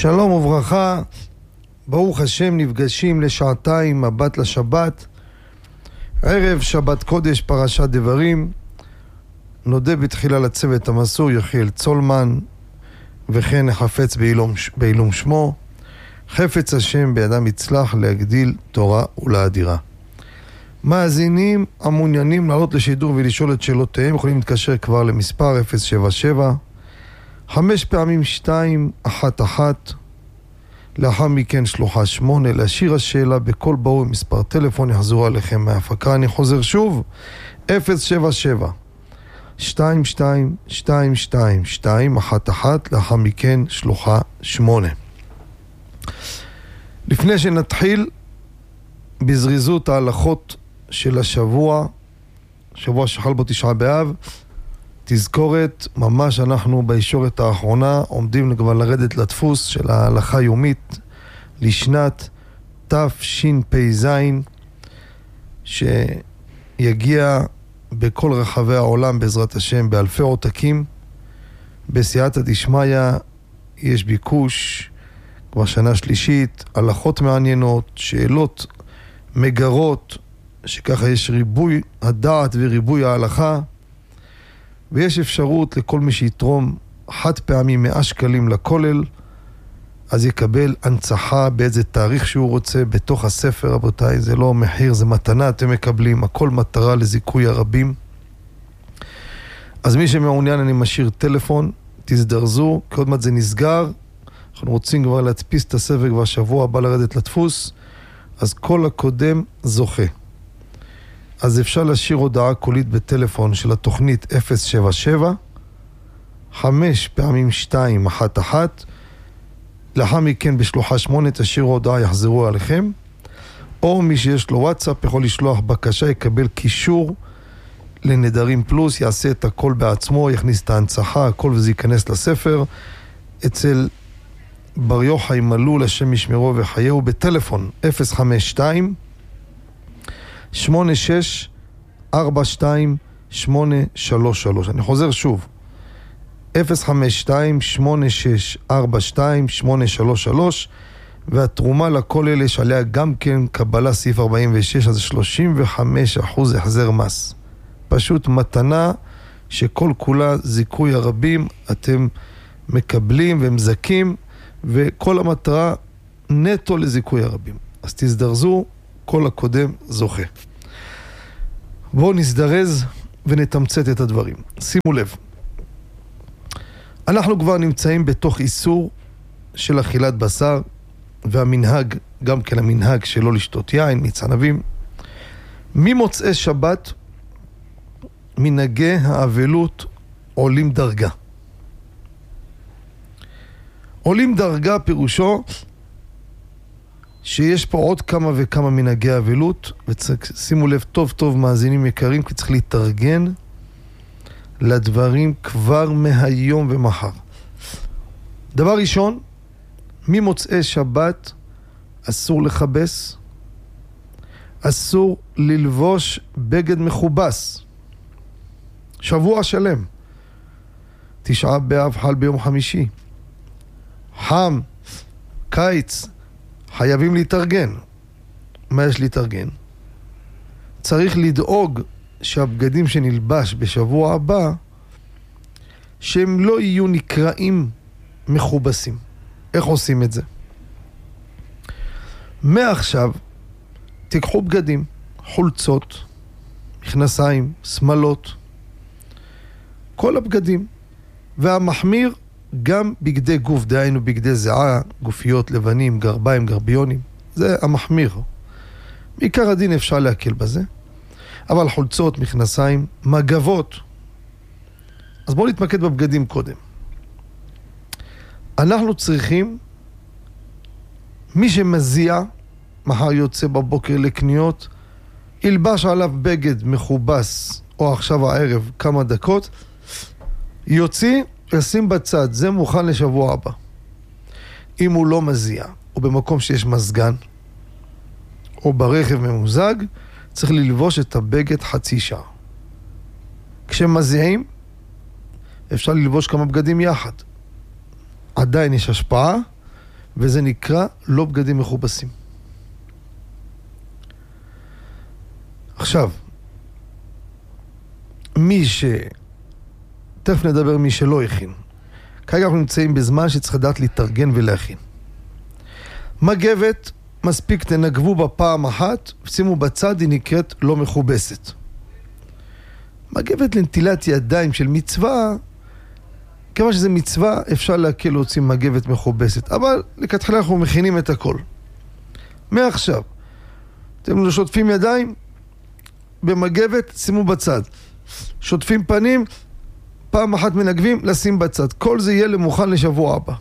שלום וברכה, ברוך השם, נפגשים לשעתיים מבט לשבת, ערב שבת קודש פרשת דברים. נודה בתחילה לצוות המסור יחיאל צולמן, וכן נחפץ בעילום שמו, חפץ השם בידם יצלח להגדיל תורה ולאדירה. מאזינים המעוניינים לעלות לשידור ולשאול את שאלותיהם יכולים להתקשר כבר למספר 077 5 פעמים 211, לאחר מכן שלוחה 8, להשאיר השאלה בכל ברור מספר טלפון, יחזרו עליכם מההפקה. אני חוזר שוב, 077 22 22 211, לאחר מכן שלוחה 8. לפני שנתחיל בזריזות ההלכות של השבוע שחל בו תשעה באב, תזכורת, ממש אנחנו בישורת האחרונה עומדים כבר לרדת לדפוס של ההלכה היומית לשנת תשפ"ז, שיגיע בכל רחבי העולם בעזרת השם באלפי עותקים. בסייעתא דשמיא יש ביקוש כבר שנה שלישית, הלכות מעניינות, שאלות מגרות, שככה יש ריבוי הדעת וריבוי ההלכה, ויש אפשרות לכל מי שיתרום חד פעמי 100 שקלים לכולל, אז יקבל הנצחה באיזה תאריך שהוא רוצה בתוך הספר. רבותיי, זה לא מחיר, זה מתנה, אתם מקבלים, הכל מטרה לזיכוי הרבים. אז מי שמעוניין, אני משאיר טלפון, תזדרזו, כי עוד מעט זה נסגר, אנחנו רוצים כבר להדפיס את הספר כבר שבוע הבא לרדת לדפוס, אז כל הקודם זוכה. אז אפשר להשאיר הודעה קולית בטלפון של התוכנית 077 5 פעמים 211, לאחר מכן בשלוחה 8 תשאירו הודעה, יחזרו עליכם, או מי שיש לו וואטסאפ יכול לשלוח בקשה, יקבל קישור לנדרים פלוס, יעשה את הכל בעצמו, יכניס את ההנצחה, הכל, וזה ייכנס לספר אצל בר יוחאי מלול, השם ישמרו וחייהו, בטלפון 052 86 42 833. אני חוזר שוב, 052 86 42 833, והתרומה לכל אלה יש עליה גם כן קבלה סעיף 46, אז 35% החזר מס. פשוט מתנה שכל כולה זיכוי הרבים, אתם מקבלים ומזכים, וכל המטרה נטו לזיכוי הרבים. אז תזדרזו, כל הקודם זוכה. בואו נזדרז ונתמצת את הדברים. שימו לב, אנחנו כבר נמצאים בתוך איסור של אכילת בשר, והמנהג, גם כן המנהג שלא לשתות יין, מיץ ענבים. ממוצאי שבת מנהגי האבלות עולים דרגה. עולים דרגה פירושו שיש פה עוד כמה וכמה מנהגי אבלות, ושימו לב טוב טוב מאזינים יקרים, כי צריך להתארגן לדברים כבר מהיום ומחר. דבר ראשון, ממוצאי שבת אסור לחבס, אסור ללבוש בגד מכובס. שבוע שלם. תשעה באב חל ביום חמישי. חם, קיץ, חייבים להתארגן. מה יש להתארגן? צריך לדאוג שהבגדים שנלבש בשבוע הבא, שהם לא יהיו נקראים מכובסים. איך עושים את זה? מעכשיו תיקחו בגדים, חולצות, מכנסיים, שמלות, כל הבגדים, והמחמיר גם בגדי גוף, דהיינו בגדי זיעה, גופיות, לבנים, גרביים, גרביונים, זה המחמיר. בעיקר הדין אפשר להקל בזה, אבל חולצות, מכנסיים, מגבות. אז בואו נתמקד בבגדים קודם. אנחנו צריכים, מי שמזיע, מחר יוצא בבוקר לקניות, ילבש עליו בגד מכובס, או עכשיו הערב כמה דקות, יוציא, ישים בצד, זה מוכן לשבוע הבא. אם הוא לא מזיע, או במקום שיש מזגן, או ברכב ממוזג, צריך ללבוש את הבגד חצי שעה. כשמזיעים, אפשר ללבוש כמה בגדים יחד. עדיין יש השפעה, וזה נקרא לא בגדים מכובסים. עכשיו, תכף נדבר מי שלא הכין. כרגע אנחנו נמצאים בזמן שצריך לדעת להתארגן ולהכין. מגבת, מספיק תנגבו בה פעם אחת, שימו בצד, היא נקראת לא מכובסת. מגבת לנטילת ידיים של מצווה, כמה שזה מצווה, אפשר להקל להוציא מגבת מכובסת, אבל לכתחילה אנחנו מכינים את הכל. מעכשיו, אתם שוטפים ידיים, במגבת, שימו בצד. שוטפים פנים, פעם אחת מנגבים, לשים בצד. כל זה יהיה למוכן לשבוע הבא.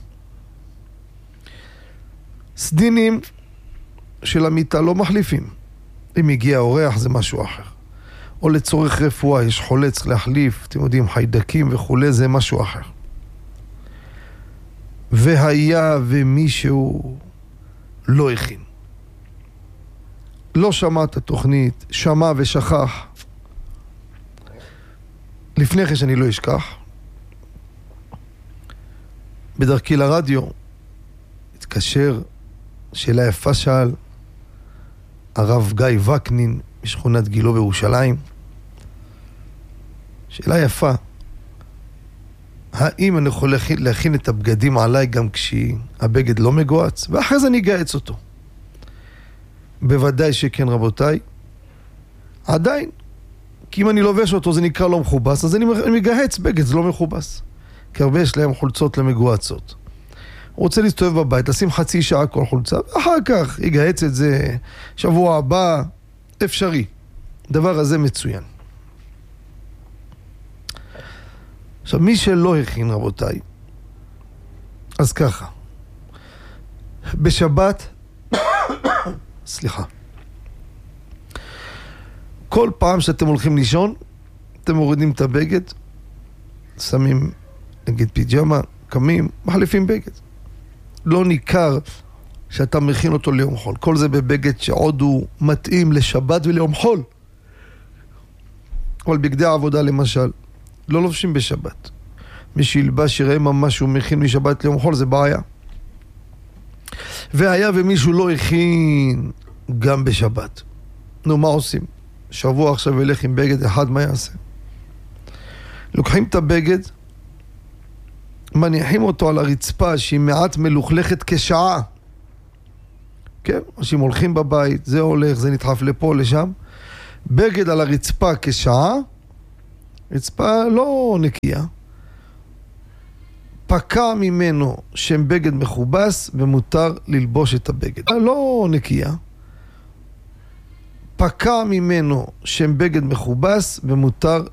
סדינים של המיטה לא מחליפים. אם הגיע אורח זה משהו אחר. או לצורך רפואה, יש חולה, צריך להחליף, אתם יודעים, חיידקים וכו', זה משהו אחר. והיה ומישהו לא הכין. לא שמע את התוכנית, שמע ושכח. לפני כן שאני לא אשכח, בדרכי לרדיו, התקשר, שאלה יפה שאל, הרב גיא וקנין, משכונת גילו בירושלים. שאלה יפה, האם אני יכול להכין את הבגדים עליי גם כשהבגד לא מגועץ? ואחרי זה אני אגעץ אותו. בוודאי שכן רבותיי, עדיין, כי אם אני לובש אותו זה נקרא לא מכובס, אז אני מגהץ בגד, זה לא מכובס. כי הרבה יש להם חולצות למגועצות. הוא רוצה להסתובב בבית, לשים חצי שעה כל חולצה, ואחר כך יגהץ את זה שבוע הבא, אפשרי. דבר הזה מצוין. עכשיו, מי שלא הכין רבותיי, אז ככה, בשבת, סליחה, כל פעם שאתם הולכים לישון, אתם מורידים את הבגד, שמים נגיד פיג'מה, קמים, מחליפים בגד. לא ניכר שאתה מכין אותו ליום חול. כל זה בבגד שעוד הוא מתאים לשבת וליום חול. אבל בגדי העבודה למשל, לא לובשים בשבת. מי שילבש יראה ממש שהוא מכין משבת ליום חול, זה בעיה. והיה ומישהו לא הכין גם בשבת. נו, מה עושים? שבוע עכשיו ילך עם בגד אחד, מה יעשה? לוקחים את הבגד, מניחים אותו על הרצפה שהיא מעט מלוכלכת כשעה. כן? אנשים הולכים בבית, זה הולך, זה נדחף לפה, לשם. בגד על הרצפה כשעה, רצפה לא נקייה. פקע ממנו שם בגד מכובס ומותר ללבוש את הבגד. לא נקייה. פקע ממנו שם בגד מכובס ומותר